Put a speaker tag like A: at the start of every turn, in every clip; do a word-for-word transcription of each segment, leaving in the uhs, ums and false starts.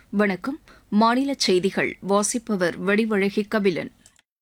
A: வணக்கம். மாநில செய்திகள் வாசிப்பவர் வடிவழகி கபிலன்.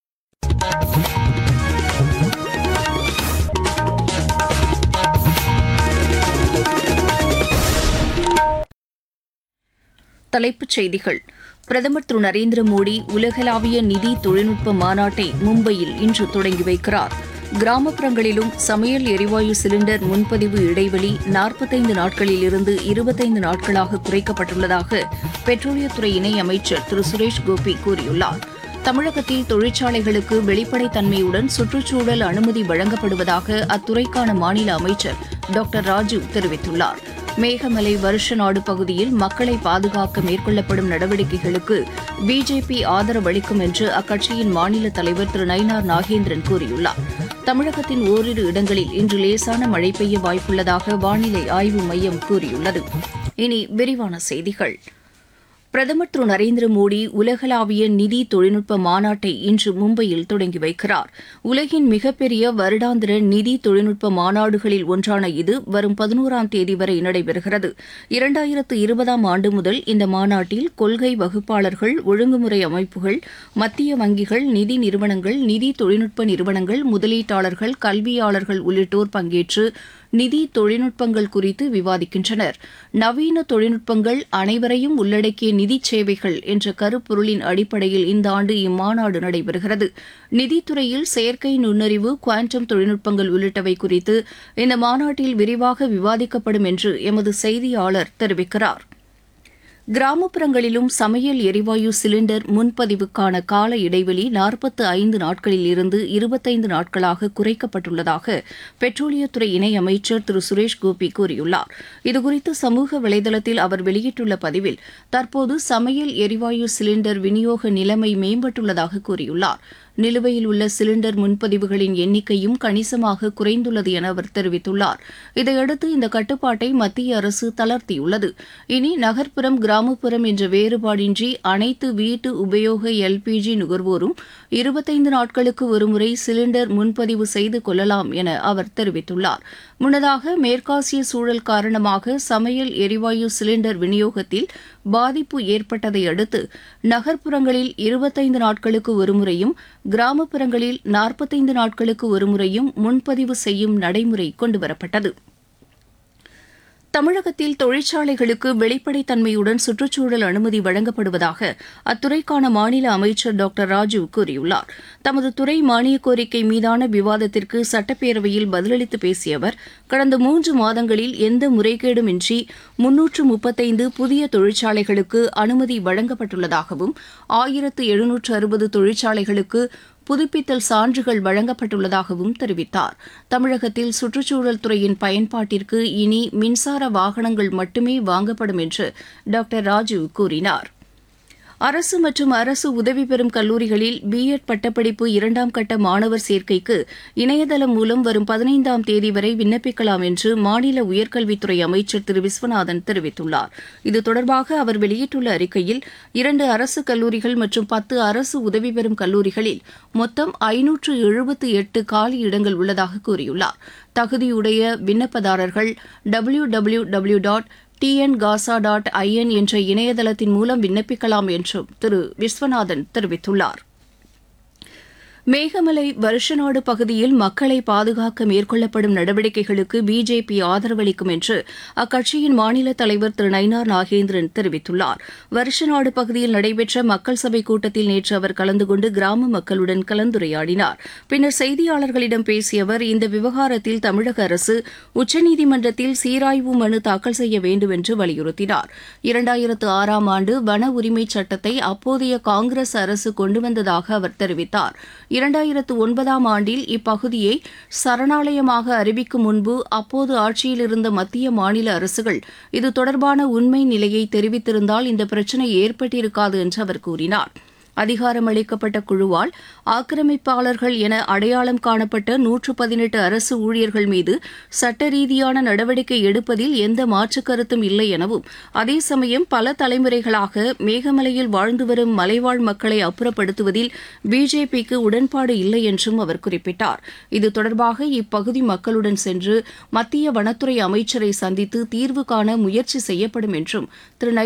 A: தலைப்புச் செய்திகள். பிரதமர் திரு நரேந்திர மோடி உலகளாவிய நிதி தொழில்நுட்ப மாநாட்டை மும்பையில் இன்று தொடங்கி வைக்கிறார். கிராமப்புறங்களிலும் சமையல் எரிவாயு சிலிண்டர் முன்பதிவு இடைவெளி நாற்பத்தைந்து நாட்களில் இருந்து இருபத்தைந்து நாட்களாக குறைக்கப்பட்டுள்ளதாக பெட்ரோலியத்துறை இணையமைச்சர் திரு சுரேஷ் கோபி கூறியுள்ளார். தமிழகத்தில் தொழிற்சாலைகளுக்கு வெளிப்படைத்தன்மையுடன் சுற்றுச்சூழல் அனுமதி வழங்கப்படுவதாக அத்துறைக்கான மாநில அமைச்சர் டாக்டர் ராஜு தெரிவித்துள்ளார். மேகமலை வருஷ நாடு பகுதியில் மக்களை பாதுகாக்க மேற்கொள்ளப்படும் நடவடிக்கைகளுக்கு பிஜேபி ஆதரவு அளிக்கும் என்று அக்கட்சியின் மாநில தலைவர் திரு நயினார் நாகேந்திரன் கூறியுள்ளார். தமிழகத்தின் ஓரிரு இடங்களில் இன்று லேசான மழை பெய்ய வாய்ப்புள்ளதாக வானிலை ஆய்வு மையம் கூறியுள்ளது. இனி விரிவான செய்திகள். பிரதமர் திரு நரேந்திர மோடி உலகளாவிய நிதி தொழில்நுட்ப மாநாட்டை இன்று மும்பையில் தொடங்கி வைக்கிறார். உலகின் மிகப்பெரிய வருடாந்திர நிதி தொழில்நுட்ப மாநாடுகளில் ஒன்றான இது வரும் பதினோராம் தேதி வரை நடைபெறுகிறது. இரண்டாயிரத்து இருபதாம் ஆண்டு முதல் இந்த மாநாட்டில் கொள்கை வகுப்பாளர்கள், ஒழுங்குமுறை அமைப்புகள், மத்திய வங்கிகள், நிதி நிறுவனங்கள், நிதி தொழில்நுட்ப நிறுவனங்கள், முதலீட்டாளர்கள், கல்வியாளர்கள் உள்ளிட்டோர் பங்கேற்று நிதி தொழில்நுட்பங்கள் குறித்து விவாதிக்கின்றனர். நவீன தொழில்நுட்பங்கள் அனைவரையும் உள்ளடக்கிய நிதி சேவைகள் என்ற கருப்பொருளின் அடிப்படையில் இந்த ஆண்டு இம்மாநாடு நடைபெறுகிறது. நிதித்துறையில் செயற்கை நுண்ணறிவு, குவாண்டம் தொழில்நுட்பங்கள் உள்ளிட்டவை குறித்து இந்த மாநாட்டில் விரிவாக விவாதிக்கப்படும் என்று எமது செய்தியாளர் தெரிவிக்கிறார். கிராமப்புறங்களிலும் சமையல் எரிவாயு சிலிண்டர் முன்பதிவுக்கான கால இடைவெளி நாற்பத்து ஐந்து நாட்களில் இருந்து இருபத்தைந்து நாட்களாக குறைக்கப்பட்டுள்ளதாக பெட்ரோலியத்துறை இணையமைச்சர் திரு சுரேஷ் கோபி கூறியுள்ளார். இதுகுறித்து சமூக வலைதளத்தில் அவர் வெளியிட்டுள்ள பதிவில், தற்போது சமையல் எரிவாயு சிலிண்டர் விநியோக நிலைமை மேம்பட்டுள்ளதாக கூறியுள்ளார். நிலுவையில் உள்ள சிலிண்டர் முன்பதிவுகளின் எண்ணிக்கையும் கணிசமாக குறைந்துள்ளது என அவர் தெரிவித்துள்ளார். இதையடுத்து இந்த கட்டுப்பாட்டை மத்திய அரசு தளர்த்தியுள்ளது. இனி நகர்ப்புறம், கிராமப்புறம் என்ற வேறுபாடின்றி அனைத்து வீட்டு உபயோக எல்பிஜி நுகர்வோரும் இருபத்தைந்து நாட்களுக்கு ஒருமுறை சிலிண்டர் முன்பதிவு செய்து கொள்ளலாம் என அவர் தெரிவித்துள்ளார். முன்னதாக மேற்காசிய சூழல் காரணமாக சமையல் எரிவாயு சிலிண்டர் விநியோகத்தில் பாதிப்பு ஏற்பட்டதை அடுத்து நகர்ப்புறங்களில் இருபத்தைந்து நாட்களுக்கு ஒருமுறையும், கிராமப்புறங்களில் நாற்பத்தைந்து நாட்களுக்கு ஒருமுறையும் முன்பதிவு செய்யும் நடைமுறை கொண்டுவரப்பட்டது. தமிழகத்தில் தொழிற்சாலைகளுக்கு வெளிப்படைத்தன்மையுடன் சுற்றுச்சூழல் அனுமதி வழங்கப்படுவதாக அத்துறைக்கான மாநில அமைச்சர் டாக்டர் ராஜு கூறியுள்ளார். தமது துறை மானியக் கோரிக்கை மீதான விவாதத்திற்கு சட்டப்பேரவையில் பதிலளித்து பேசிய அவர், கடந்த மூன்று மாதங்களில் எந்த முறைகேடுமின்றி முன்னூற்று முப்பத்தைந்து புதிய தொழிற்சாலைகளுக்கு அனுமதி வழங்கப்பட்டுள்ளதாகவும் ஆயிரத்து எழுநூற்று அறுபது தொழிற்சாலைகளுக்கு புதுப்பித்தல் சான்றுகள் வழங்கப்பட்டுள்ளதாகவும் தெரிவித்தார். தமிழகத்தில் சுற்றுச்சூழல் துறையின் பயன்பாட்டிற்கு இனி மின்சார வாகனங்கள் மட்டுமே வாங்கப்படும் என்று டாக்டர் ராஜு கூறினார். அரசு மற்றும் அரசு உதவி பெறும் கல்லூரிகளில் பிஎட் பட்டப்படிப்பு இரண்டாம் கட்ட மாணவர் சேர்க்கைக்கு இணையதளம் மூலம் வரும் பதினைந்தாம் தேதி வரை விண்ணப்பிக்கலாம் என்று மாநில உயர்கல்வித்துறை அமைச்சர் திரு விஸ்வநாதன் தெரிவித்துள்ளார். இது தொடர்பாக அவர் வெளியிட்டுள்ள அறிக்கையில், இரண்டு அரசு கல்லூரிகள் மற்றும் பத்து அரசு உதவி பெறும் கல்லூரிகளில் மொத்தம் ஐநூற்று எழுபத்து எட்டு காலி இடங்கள் உள்ளதாக கூறியுள்ளார். தகுதியுடைய விண்ணப்பதாரர்கள் W W W dot TN Gaza dot IN என்ற இணையதளத்தின் மூலம் விண்ணப்பிக்கலாம் என்றும் திரு விஸ்வநாதன் தெரிவித்துள்ளார். மேகமலை வருஷநாடு பகுதியில் மக்களை பாதுகாக்க மேற்கொள்ளப்படும் நடவடிக்கைகளுக்கு பிஜேபி ஆதரவளிக்கும் என்று அக்கட்சியின் மாநில தலைவர் திரு நயினார் நாகேந்திரன் தெரிவித்துள்ளார். வருஷநாடு பகுதியில் நடைபெற்ற மக்கள் சபை கூட்டத்தில் நேற்று அவர் கலந்து கொண்டு கிராம மக்களுடன் கலந்துரையாடினார். பின்னர் செய்தியாளர்களிடம் பேசிய அவர், இந்த விவகாரத்தில் தமிழக அரசு உச்சநீதிமன்றத்தில் சீராய்வு மனு தாக்கல் செய்ய வேண்டும் என்று வலியுறுத்தினார். இரண்டாயிரத்து ஆறாம் ஆண்டு வன உரிமைச் சட்டத்தை அப்போதைய காங்கிரஸ் அரசு கொண்டு வந்ததாக அவர் தெரிவித்தார். இரண்டாயிரத்து ஒன்பதாம் ஆண்டில் இப்பகுதியை சரணாலயமாக அறிவிக்கும் முன்பு அப்போது ஆட்சியில் இருந்த மத்திய மாநில அரசுகள் இது தொடர்பான உண்மை நிலையை தெரிவித்திருந்தால் இந்த பிரச்சினை ஏற்பட்டிருக்காது என்று அவர் கூறினார். அதிகாரமளிக்கப்பட்ட குழுவால் ஆக்கிரமிப்பாளர்கள் என அடையாளம் காணப்பட்ட நூற்று பதினெட்டு அரசு ஊழியர்கள் மீது சட்ட ரீதியான நடவடிக்கை எடுப்பதில் எந்த மாற்றுக் கருத்தும் இல்லை எனவும், அதே சமயம் பல தலைமுறைகளாக மேகமலையில் வாழ்ந்து வரும் மலைவாழ் மக்களை அப்புறப்படுத்துவதில் பிஜேபிக்கு உடன்பாடு இல்லை என்றும் அவர் குறிப்பிட்டார். இது தொடர்பாக இப்பகுதி மக்களுடன் சென்று மத்திய வனத்துறை அமைச்சரை சந்தித்து தீர்வு காண முயற்சி செய்யப்படும் என்றும் திரு